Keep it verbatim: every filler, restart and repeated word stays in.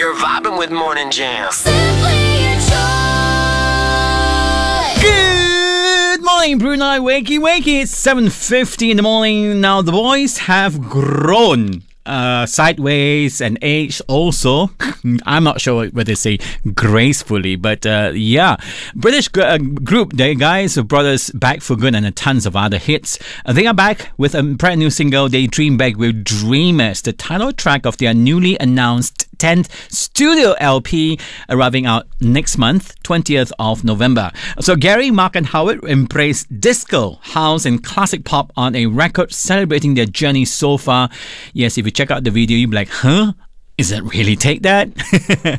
You're vibing with Morning Jam. Simply enjoy. Good morning, Brunei. Wakey, wakey. It's seven fifty in the morning. Now, the boys have grown. Uh, sideways and aged also. I'm not sure whether they say gracefully, but uh, yeah. British g- uh, group, the guys who brought us back for good and a tons of other hits. Uh, they are back with a brand new single, They Dream Back with Dreamers, the title track of their newly announced tenth studio L P, arriving out next month, twentieth of November. So Gary, Mark and Howard embrace disco, house and classic pop on a record celebrating their journey so far. Yes, if you check out the video, you'll be like, huh? Is it really Take That?